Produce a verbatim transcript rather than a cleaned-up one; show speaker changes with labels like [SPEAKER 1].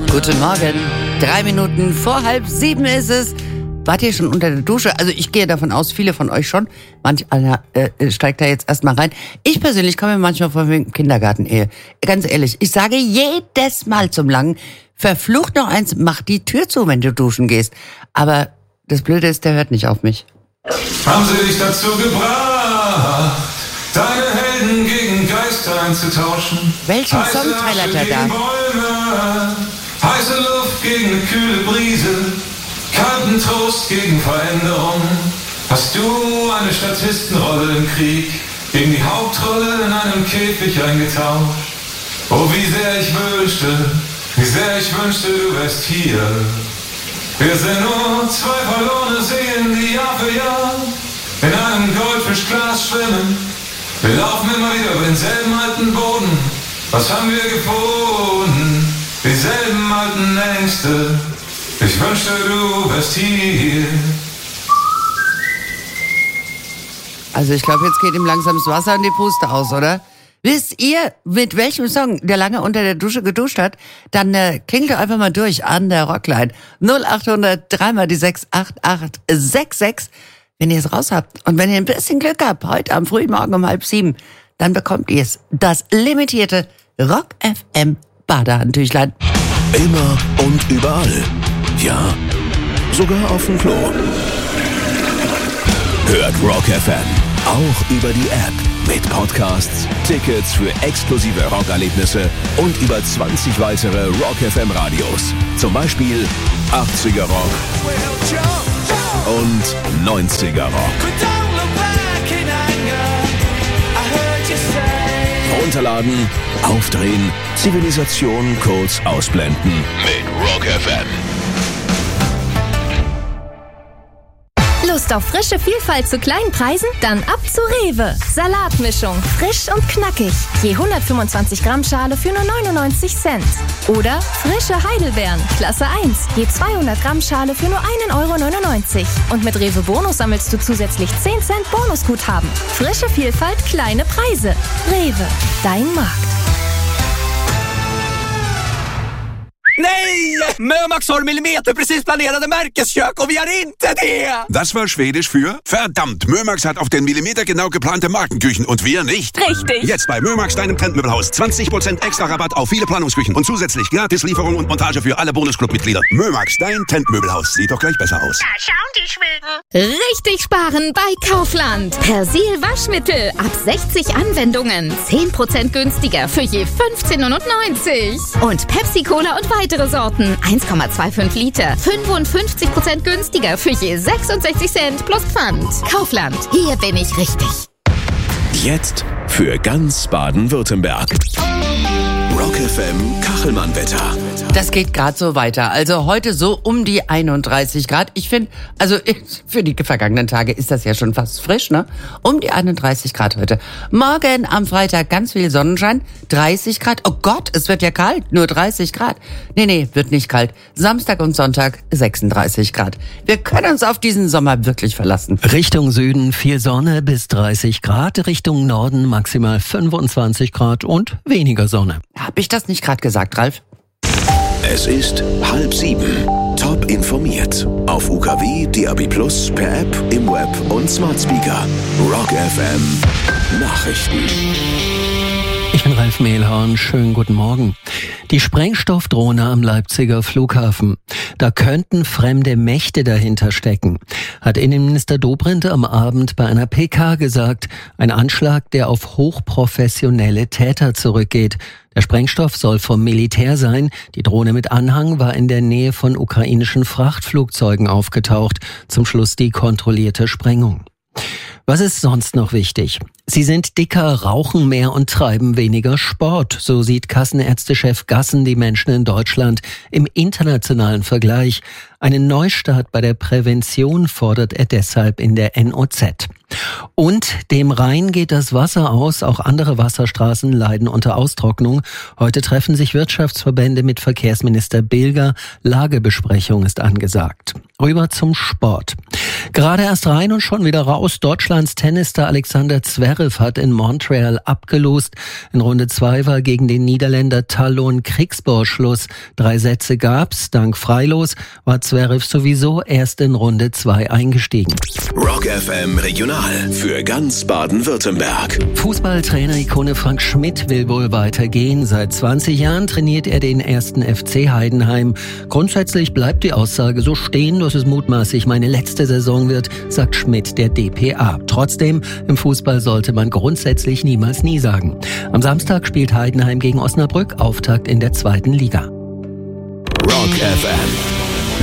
[SPEAKER 1] Guten Morgen. Drei Minuten vor halb sieben ist es. Wart ihr schon unter der Dusche? Also ich gehe davon aus, viele von euch schon. Manch einer äh, steigt da jetzt erstmal rein. Ich persönlich komme mir manchmal vor wie im Kindergarten. Ehe. Ganz ehrlich, ich sage jedes Mal zum Langen, verflucht noch eins, mach die Tür zu, wenn du duschen gehst. Aber das Blöde ist, der hört nicht auf mich.
[SPEAKER 2] Haben sie dich dazu gebracht, deine Helden gegen Geister einzutauschen?
[SPEAKER 1] Welchen Songteil hat er da?
[SPEAKER 2] Bäume, heiße Luft gegen eine kühle Brise, kalten Trost gegen Veränderung. Hast du eine Statistenrolle im Krieg gegen die Hauptrolle in einem Käfig eingetauscht? Oh, wie sehr ich wünschte, wie sehr ich wünschte, du wärst hier. Wir sind nur zwei verlorene Seelen, die Jahr für Jahr in einem Goldfischglas schwimmen. Wir laufen immer wieder über denselben alten Boden. Was haben wir gefunden? Dieselben alten Ängste. Ich wünschte, du wärst hier.
[SPEAKER 1] Also ich glaube, jetzt geht ihm langsam das Wasser in die Puste aus, oder? Wisst ihr, mit welchem Song der lange unter der Dusche geduscht hat? Dann äh, klingt doch einfach mal durch an der Rockline. null achthundert drei mal die sechs acht acht sechs sechs. Wenn ihr es raus habt und wenn ihr ein bisschen Glück habt, heute am frühen Morgen um halb sieben, dann bekommt ihr es. Das limitierte Rock F M Badehandtüchlein.
[SPEAKER 3] Immer und überall. Ja, sogar auf dem Klo. Hört Rock F M auch über die App mit Podcasts, Tickets für exklusive Rockerlebnisse und über zwanzig weitere Rock F M Radios. Zum Beispiel achtziger Rock und neunziger Rock. Runterladen, aufdrehen, Zivilisation kurz ausblenden mit Rock F M.
[SPEAKER 4] Lust auf frische Vielfalt zu kleinen Preisen? Dann ab zu Rewe. Salatmischung, frisch und knackig. Je hundertfünfundzwanzig Gramm Schale für nur neunundneunzig Cent. Oder frische Heidelbeeren, Klasse eins. Je zweihundert Gramm Schale für nur ein Euro neunundneunzig. Und mit Rewe Bonus sammelst du zusätzlich zehn Cent Bonusguthaben. Frische Vielfalt, kleine Preise. Rewe, dein Markt.
[SPEAKER 5] Nej! Mömax har millimeterprecis planerade Märkeskök och vi har inte det!
[SPEAKER 6] Das war Schwedisch für verdammt, Mömax hat auf den Millimeter genau geplante Markenküchen und wir nicht.
[SPEAKER 4] Richtig.
[SPEAKER 6] Jetzt bei Mömax, deinem Trendmöbelhaus. zwanzig Prozent extra Rabatt auf viele Planungsküchen und zusätzlich Gratislieferung und Montage für alle Bonusclub-Mitglieder. Mömax, dein Trendmöbelhaus. Sieht doch gleich besser aus.
[SPEAKER 7] Da schauen die Schweden.
[SPEAKER 4] Richtig sparen bei Kaufland. Persil Waschmittel ab sechzig Anwendungen. zehn Prozent günstiger für je fünfzehn neunundneunzig. Und Pepsi Cola und weitere Sorten. eins Komma fünfundzwanzig Liter. fünfundfünfzig Prozent günstiger für je sechsundsechzig Cent plus Pfand. Kaufland. Hier bin ich richtig.
[SPEAKER 3] Jetzt für ganz Baden-Württemberg. Rock F M Kachelmann-Wetter.
[SPEAKER 1] Das geht gerade so weiter. Also heute so um die einunddreißig Grad. Ich finde, also für die vergangenen Tage ist das ja schon fast frisch, ne? Um die einunddreißig Grad heute. Morgen am Freitag ganz viel Sonnenschein, dreißig Grad. Oh Gott, es wird ja kalt, nur dreißig Grad. Nee, nee, wird nicht kalt. Samstag und Sonntag sechsunddreißig Grad. Wir können uns auf diesen Sommer wirklich verlassen.
[SPEAKER 8] Richtung Süden viel Sonne bis dreißig Grad, Richtung Norden maximal fünfundzwanzig Grad und weniger Sonne.
[SPEAKER 1] Hab ich das nicht gerade gesagt, Ralf?
[SPEAKER 3] Es ist halb sieben. Top informiert. Auf U K W, D A B Plus, per App, im Web und Smart Speaker. Rock F M Nachrichten.
[SPEAKER 8] Ich bin Ralf Mehlhorn, schönen guten Morgen. Die Sprengstoffdrohne am Leipziger Flughafen. Da könnten fremde Mächte dahinter stecken, hat Innenminister Dobrindt am Abend bei einer P K gesagt. Ein Anschlag, der auf hochprofessionelle Täter zurückgeht. Der Sprengstoff soll vom Militär sein. Die Drohne mit Anhang war in der Nähe von ukrainischen Frachtflugzeugen aufgetaucht. Zum Schluss die kontrollierte Sprengung. Was ist sonst noch wichtig? Sie sind dicker, rauchen mehr und treiben weniger Sport. So sieht Kassenärztechef Gassen die Menschen in Deutschland im internationalen Vergleich. Einen Neustart bei der Prävention fordert er deshalb in der N O Z. Und dem Rhein geht das Wasser aus. Auch andere Wasserstraßen leiden unter Austrocknung. Heute treffen sich Wirtschaftsverbände mit Verkehrsminister Bilger. Lagebesprechung ist angesagt. Rüber zum Sport. Gerade erst rein und schon wieder raus. Deutschlands Tennisstar Alexander Zverev hat in Montreal abgelost. In Runde zwei war gegen den Niederländer Talon Kriksborg Schluss. Drei Sätze gab's. Dank Freilos war Zverev sowieso erst in Runde zwei eingestiegen.
[SPEAKER 3] Rock F M Regional für ganz Baden-Württemberg.
[SPEAKER 8] Fußballtrainer-Ikone Frank Schmidt will wohl weitergehen. Seit zwanzig Jahren trainiert er den ersten F C Heidenheim. Grundsätzlich bleibt die Aussage so stehen, dass es mutmaßlich meine letzte Saison wird, sagt Schmidt der D P A. Trotzdem, im Fußball sollte man grundsätzlich niemals nie sagen. Am Samstag spielt Heidenheim gegen Osnabrück, Auftakt in der zweiten Liga.
[SPEAKER 3] Rock F M